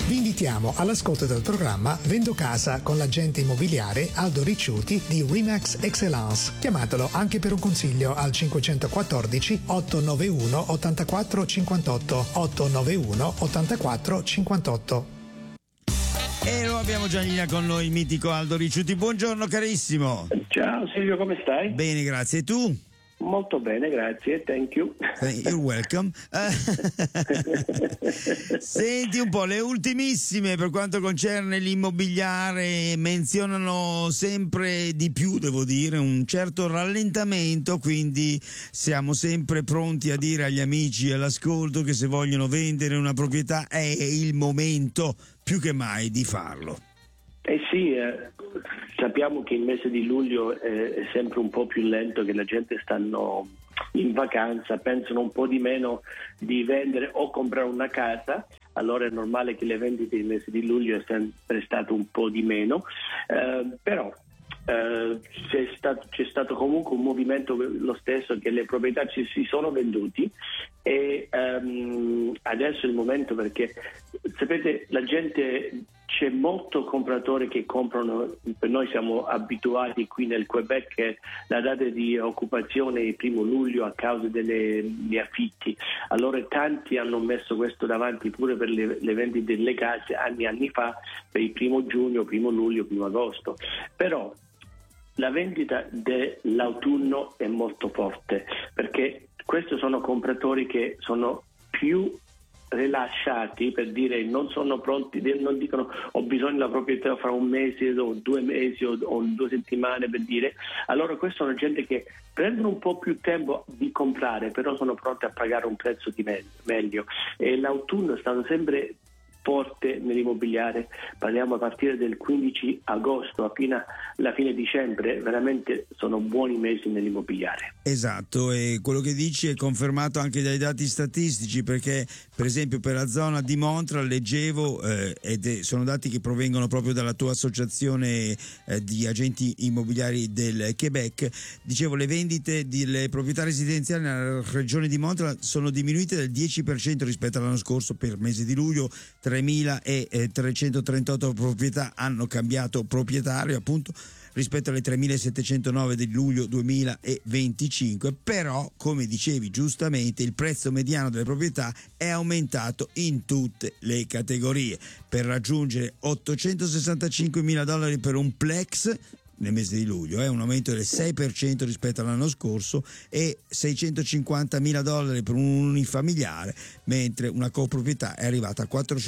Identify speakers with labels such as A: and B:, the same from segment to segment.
A: Vi invitiamo all'ascolto del programma Vendo Casa con l'agente immobiliare Aldo Ricciuti di Remax Excellence. Chiamatelo anche per un consiglio al 514 891 84 58 891 84 58.
B: E lo abbiamo già in linea con noi il mitico Aldo Ricciuti. Buongiorno carissimo.
C: Ciao Silvio, come stai?
B: Bene, grazie. E tu?
C: Molto bene, grazie, thank you.
B: You're welcome. Senti un po', le ultimissime per quanto concerne l'immobiliare menzionano sempre di più, devo dire, un certo rallentamento, quindi siamo sempre pronti a dire agli amici all'ascolto che se vogliono vendere una proprietà è il momento più che mai di farlo.
C: Sì, sappiamo che il mese di luglio è sempre un po' più lento, che la gente stanno in vacanza, pensano un po' di meno di vendere o comprare una casa, allora è normale che le vendite il mese di luglio è sempre stato un po' di meno, però c'è stato comunque un movimento lo stesso, che le proprietà si sono venduti e adesso è il momento, perché sapete la gente, c'è molto compratore che comprano, noi siamo abituati qui nel Quebec che la data di occupazione è il 1 luglio a causa degli affitti, allora tanti hanno messo questo davanti pure per le vendite delle case anni fa, per il 1 giugno, 1 luglio, 1 agosto, però la vendita dell'autunno è molto forte, perché questi sono compratori che sono più rilasciati, per dire non sono pronti, non dicono ho bisogno della proprietà fra un mese o 2 mesi o 2 settimane, per dire, allora questi sono gente che prendono un po' più tempo di comprare, però sono pronti a pagare un prezzo di meglio, e l'autunno è stato sempre forte nell'immobiliare, parliamo a partire del 15 agosto fino alla fine dicembre, veramente sono buoni mesi nell'immobiliare.
B: Esatto, e quello che dici è confermato anche dai dati statistici, perché per esempio per la zona di Montreal leggevo, sono dati che provengono proprio dalla tua associazione di agenti immobiliari del Quebec, dicevo le vendite delle proprietà residenziali nella regione di Montreal sono diminuite del 10% rispetto all'anno scorso. Per mese di luglio 3.338 proprietà hanno cambiato proprietario, appunto, rispetto alle 3.709 di luglio 2025, però come dicevi giustamente il prezzo mediano delle proprietà è aumentato in tutte le categorie per raggiungere $865.000 per un plex nel mese di luglio, un aumento del 6% rispetto all'anno scorso, e $650.000 per un unifamiliare, mentre una coproprietà è arrivata a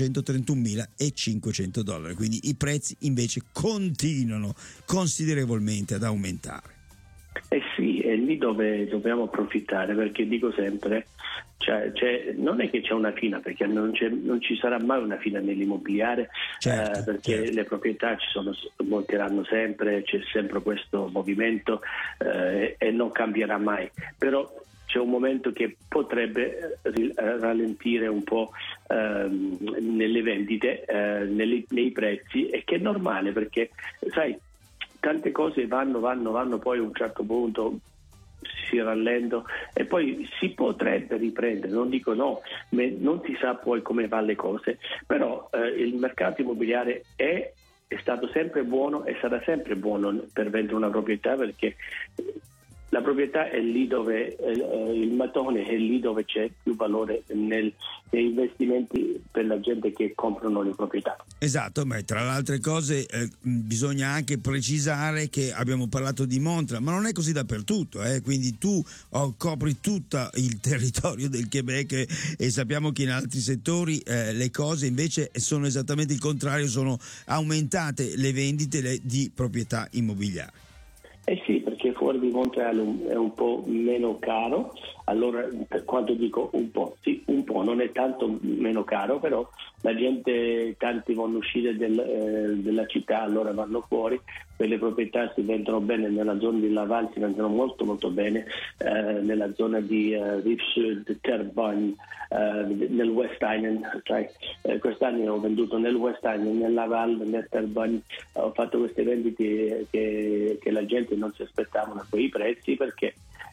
B: $431.500, quindi i prezzi invece continuano considerevolmente ad aumentare.
C: Sì, è lì dove dobbiamo approfittare, perché dico sempre, non è che c'è una fine, perché non ci sarà mai una fine nell'immobiliare, perché le proprietà monteranno sempre, c'è sempre questo movimento e non cambierà mai, però c'è un momento che potrebbe rallentire un po' nelle vendite, nei prezzi, e che è normale, perché sai, tante cose vanno, poi a un certo punto si rallenta e poi si potrebbe riprendere, non dico no, non si sa poi come vanno le cose, però il mercato immobiliare è stato sempre buono e sarà sempre buono per vendere una proprietà, perché la proprietà è lì dove il mattone è lì dove c'è più valore nei investimenti per la gente che comprano le proprietà.
B: Esatto, ma tra le altre cose bisogna anche precisare che abbiamo parlato di Montreal, ma non è così dappertutto, quindi tu copri tutto il territorio del Quebec e sappiamo che in altri settori le cose invece sono esattamente il contrario, sono aumentate le vendite di proprietà immobiliari.
C: Sì, perché fuori di Montreal è un po' meno caro, allora quando dico un po', sì, un po', non è tanto meno caro, però la gente, tanti vanno uscire della città, allora vanno fuori, quelle proprietà si vendono bene nella zona di Laval, si vendono molto molto bene, nella zona di Rive-Sud, Terrebonne, nel West Island, quest'anno ho venduto nel West Island, nel Laval, nel Terrebonne, ho fatto queste vendite che la gente non si aspettavano a quei prezzi, perché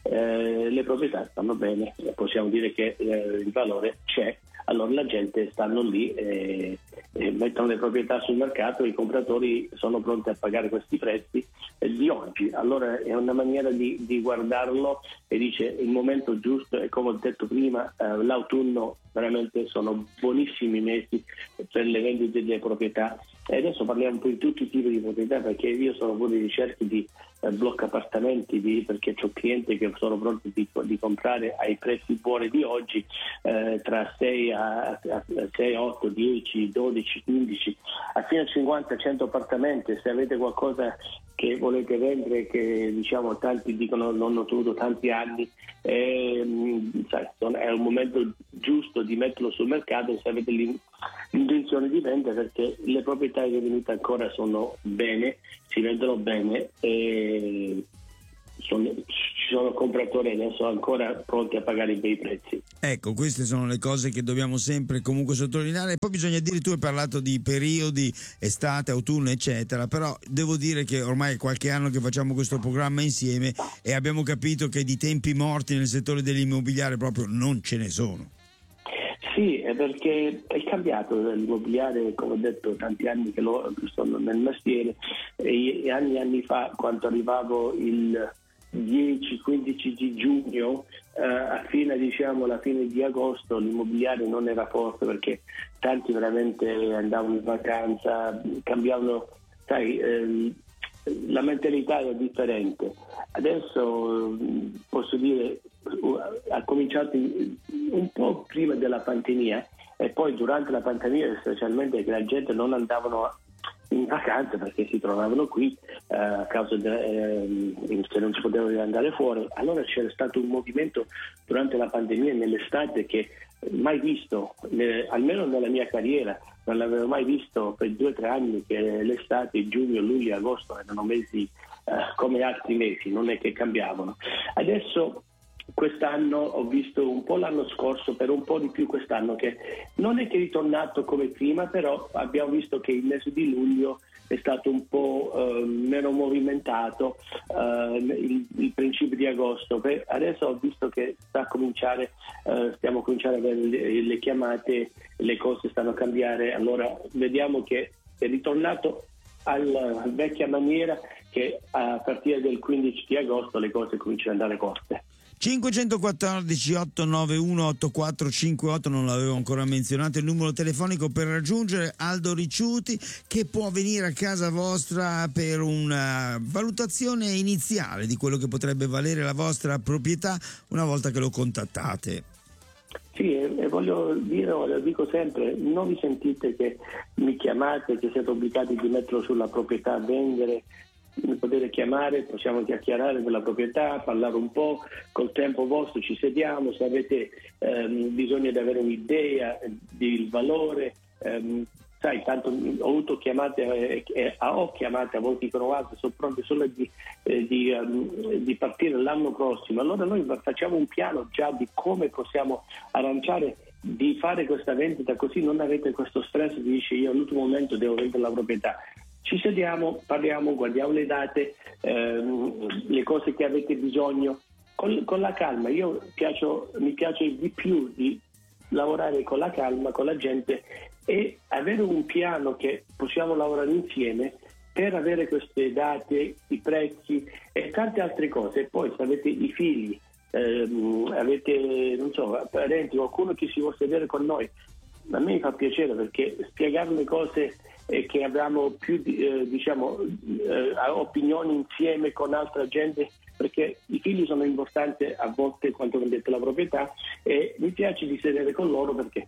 C: le proprietà stanno bene, possiamo dire che il valore c'è, allora la gente stanno lì e mettono le proprietà sul mercato, i compratori sono pronti a pagare questi prezzi di oggi. Allora è una maniera di guardarlo e dice il momento giusto, e come ho detto prima, l'autunno veramente sono buonissimi mesi per le vendite delle proprietà. E adesso parliamo un po' di tutti i tipi di proprietà, perché io sono pure in ricerca di blocco appartamenti, perché ho clienti che sono pronti di comprare ai prezzi buoni di oggi, tra 6 a 6, 8, 10, 12, 15, a fino a 50, 100 appartamenti. Se avete qualcosa che volete vendere, che diciamo tanti dicono non ho tenuto tanti anni, è un momento giusto di metterlo sul mercato se avete l'intenzione di vendere, perché le proprietà che venite ancora sono bene, si vendono bene e ci sono compratori adesso ancora pronti a pagare i bei prezzi.
B: Ecco, queste sono le cose che dobbiamo sempre comunque sottolineare. Poi bisogna dire, tu hai parlato di periodi, estate, autunno, eccetera, però devo dire che ormai è qualche anno che facciamo questo programma insieme e abbiamo capito che di tempi morti nel settore dell'immobiliare proprio non ce ne sono.
C: Sì, è perché è cambiato l'immobiliare, come ho detto, tanti anni che sono nel mestiere, e anni fa, quando arrivavo il 10-15 di giugno, la fine di agosto, l'immobiliare non era forte perché tanti veramente andavano in vacanza, cambiavano, la mentalità era differente. Adesso posso dire ha cominciato un po' prima della pandemia e poi durante la pandemia, specialmente, che la gente non andavano in vacanza perché si trovavano qui a causa se non si poteva andare fuori. Allora c'era stato un movimento durante la pandemia nell'estate che mai visto, almeno nella mia carriera non l'avevo mai visto per 2 o 3 anni, che l'estate, giugno, luglio e agosto erano mesi come altri mesi, non è che cambiavano. Adesso quest'anno ho visto un po' l'anno scorso, per un po' di più quest'anno, che non è che è ritornato come prima, però abbiamo visto che il mese di luglio è stato un po' meno movimentato, il principio di agosto. Adesso ho visto che stiamo cominciando a avere le chiamate, le cose stanno a cambiare, allora vediamo che è ritornato alla vecchia maniera, che a partire del 15 di agosto le cose cominciano ad andare corte.
B: 514 891 8458, non l'avevo ancora menzionato, il numero telefonico per raggiungere Aldo Ricciuti, che può venire a casa vostra per una valutazione iniziale di quello che potrebbe valere la vostra proprietà una volta che lo contattate.
C: Sì, e voglio dire, lo dico sempre, non vi sentite che mi chiamate, che siete obbligati di metterlo sulla proprietà a vendere. Mi potete chiamare, possiamo chiacchierare della proprietà, parlare un po', col tempo vostro ci sediamo, se avete bisogno di avere un'idea del valore, tanto ho avuto chiamate, ho chiamate a volte provate, sono pronte solo di partire l'anno prossimo. Allora noi facciamo un piano già di come possiamo arrangiare di fare questa vendita, così non avete questo stress di dice io all'ultimo momento devo vendere la proprietà. Ci sediamo, parliamo, guardiamo le date, le cose che avete bisogno, con la calma. Mi piace di più di lavorare con la calma, con la gente, e avere un piano che possiamo lavorare insieme per avere queste date, i prezzi e tante altre cose. E poi se avete i figli, avete parenti, qualcuno che si vuole sedere con noi, a me fa piacere, perché spiegare le cose che abbiamo più opinioni insieme con altra gente, perché i figli sono importanti a volte quando vendete la proprietà, e mi piace di sedere con loro perché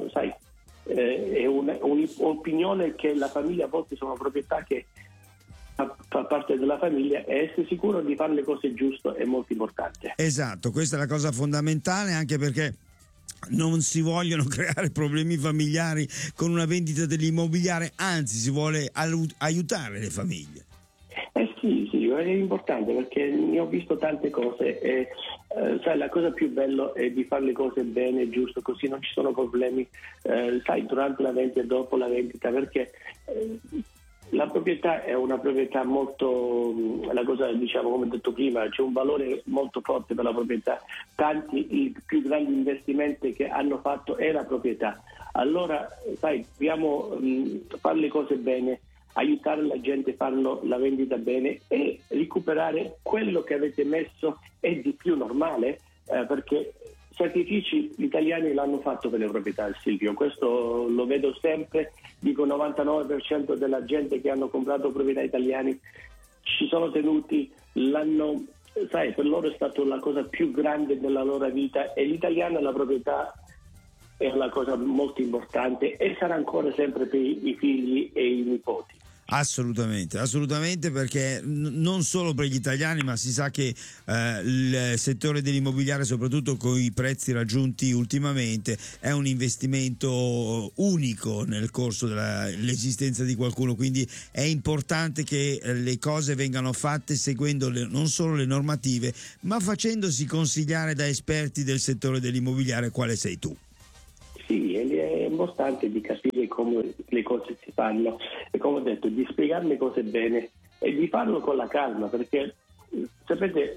C: è un'opinione che la famiglia a volte sono proprietà che fa parte della famiglia, e essere sicuro di fare le cose giuste è molto importante.
B: Esatto, questa è la cosa fondamentale, anche perché non si vogliono creare problemi familiari con una vendita dell'immobiliare, anzi si vuole aiutare le famiglie.
C: Sì, è importante, perché ne ho visto tante cose e la cosa più bella è di fare le cose bene, giusto, così non ci sono problemi durante la vendita e dopo la vendita, perché la proprietà è una proprietà molto, la cosa diciamo come ho detto prima, c'è un valore molto forte per la proprietà. Tanti, i più grandi investimenti che hanno fatto è la proprietà. Allora, sai, dobbiamo fare le cose bene, aiutare la gente a fare la vendita bene e recuperare quello che avete messo e di più normale, perché sacrifici gli italiani l'hanno fatto per le proprietà, Silvio, questo lo vedo sempre, dico 99% della gente che hanno comprato proprietà italiane ci sono tenuti, sai, per loro è stata la cosa più grande della loro vita e l'italiano e la proprietà è una cosa molto importante e sarà ancora sempre per i figli e i nipoti.
B: Assolutamente, perché non solo per gli italiani, ma si sa che il settore dell'immobiliare, soprattutto con i prezzi raggiunti ultimamente, è un investimento unico nel corso dell'esistenza di qualcuno, quindi è importante che le cose vengano fatte seguendo non solo le normative, ma facendosi consigliare da esperti del settore dell'immobiliare, quale sei tu.
C: Sì, è importante di capire come le cose si fanno e, come ho detto, di spiegare le cose bene e di farlo con la calma, perché sapete,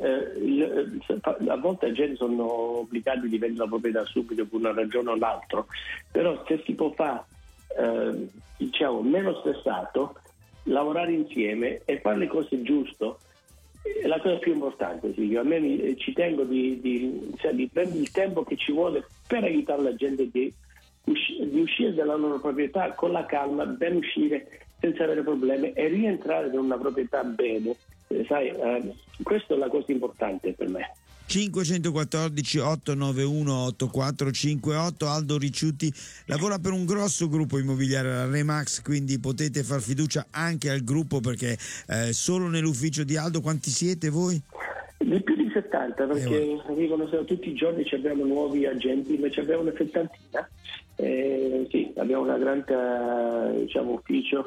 C: a volte la gente sono obbligati di vendere la proprietà subito per una ragione o l'altra, però se si può fare diciamo meno stressato, lavorare insieme e fare le cose giusto è la cosa più importante. Silvio, a me ci tengo di prendere il tempo che ci vuole per aiutare la gente di uscire dalla loro proprietà con la calma, ben uscire senza avere problemi e rientrare in una proprietà bene. Sai, questa è la cosa importante per me.
B: 514 891 8458. Aldo Ricciuti lavora per un grosso gruppo immobiliare, la Remax, quindi potete far fiducia anche al gruppo, perché solo nell'ufficio di Aldo quanti siete voi?
C: Di più di 70, perché dicono tutti i giorni abbiamo nuovi agenti, ma abbiamo una settantina. Sì, abbiamo una grande ufficio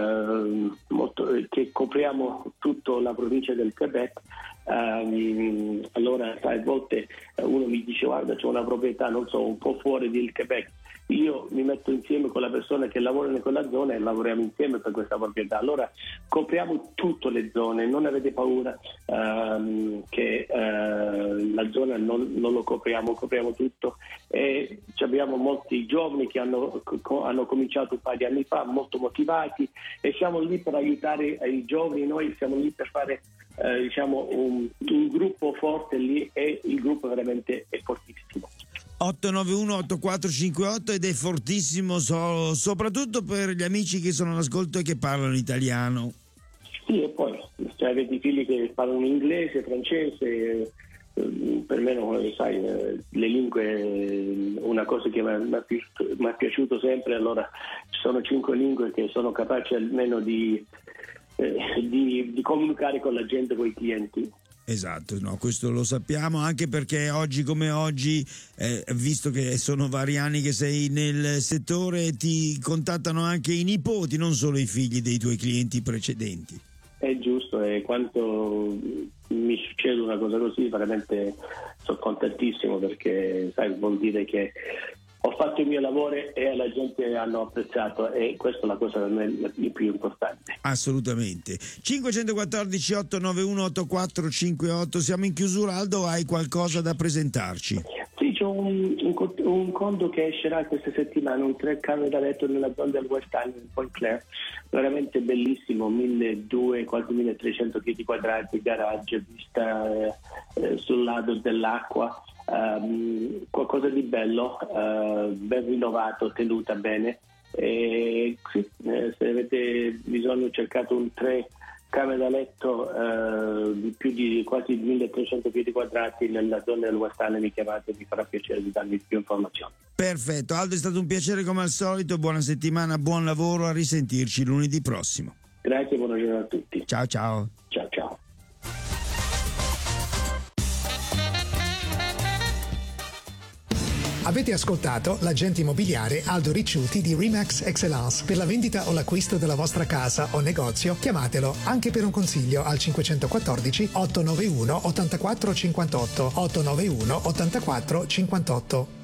C: che copriamo tutta la provincia del Quebec. Allora a volte uno mi dice guarda, c'è una proprietà non so un po' fuori del Quebec, io mi metto insieme con la persona che lavora in quella zona e lavoriamo insieme per questa proprietà. Allora copriamo tutte le zone, non avete paura che la zona non lo copriamo tutto, e abbiamo molti giovani che hanno cominciato un paio di anni fa, molto motivati, e siamo lì per aiutare i giovani. Noi siamo lì per fare un gruppo forte lì, e il gruppo veramente è fortissimo.
B: 891-8458 ed è fortissimo soprattutto per gli amici che sono all'ascolto e che parlano italiano.
C: Sì, e poi avete i figli che parlano inglese, francese, per me sai, le lingue una cosa che mi è piaciuto sempre. Allora ci sono 5 lingue che sono capaci almeno di comunicare con la gente, con i clienti.
B: Esatto, no, questo lo sappiamo, anche perché oggi come oggi, visto che sono vari anni che sei nel settore, ti contattano anche i nipoti, non solo i figli dei tuoi clienti precedenti.
C: È giusto, e quando mi succede una cosa così veramente sono contentissimo, perché sai, vuol dire che ho fatto il mio lavoro e la gente hanno apprezzato, e questa è la cosa per me il più importante.
B: Assolutamente. 514 891 8458. Siamo in chiusura. Aldo, hai qualcosa da presentarci?
C: Sì, c'è un condo che escerà questa settimana, un 3 camere da letto nella zona del West Island, in Point Claire, veramente bellissimo, 1.200, quasi 1.300 piedi quadrati, garage, vista sul lato dell'acqua. Qualcosa di bello, ben rinnovato, tenuta bene, e sì, se avete bisogno cercate un 3 camere da letto di più di quasi 1.300 piedi quadrati nella zona del West Island, mi chiamate, mi farà piacere di darvi più informazioni.
B: Perfetto, Aldo, è stato un piacere come al solito, buona settimana, buon lavoro, a risentirci lunedì prossimo.
C: Grazie, buona giornata a tutti.
B: Ciao ciao.
C: Ciao ciao.
A: Avete ascoltato l'agente immobiliare Aldo Ricciuti di Remax Excellence. Per la vendita o l'acquisto della vostra casa o negozio, chiamatelo anche per un consiglio al 514 891 84 58 891 84 58.